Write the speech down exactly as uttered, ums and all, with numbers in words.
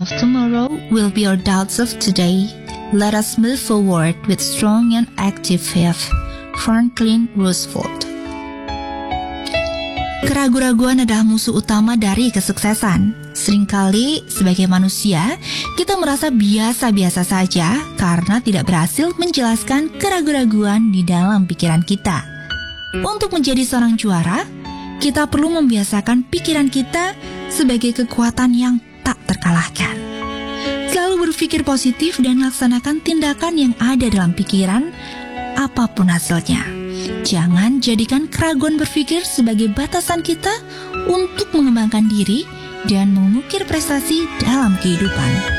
of tomorrow will be our doubts of today. Let us move forward with strong and active faith. Franklin Roosevelt. Keraguan-raguan adalah musuh utama dari kesuksesan. Seringkali sebagai manusia, kita merasa biasa-biasa saja karena tidak berhasil menjelaskan keraguan-raguan di dalam pikiran kita. Untuk menjadi seorang juara, kita perlu membiasakan pikiran kita sebagai kekuatan yang tak terkalahkan. Selalu berpikir positif dan laksanakan tindakan yang ada dalam pikiran, apapun hasilnya. Jangan jadikan keraguan berpikir sebagai batasan kita untuk mengembangkan diri dan mengukir prestasi dalam kehidupan.